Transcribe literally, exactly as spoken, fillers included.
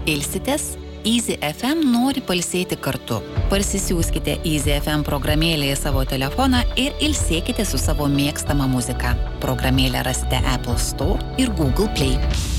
Ilsitės? Easy F M nori pailsėti kartu. Parsisiųskite Easy F M programėlę į savo telefoną ir ilsėkite su savo mėgstama muzika. Programėlę rasite Apple Store ir Google Play.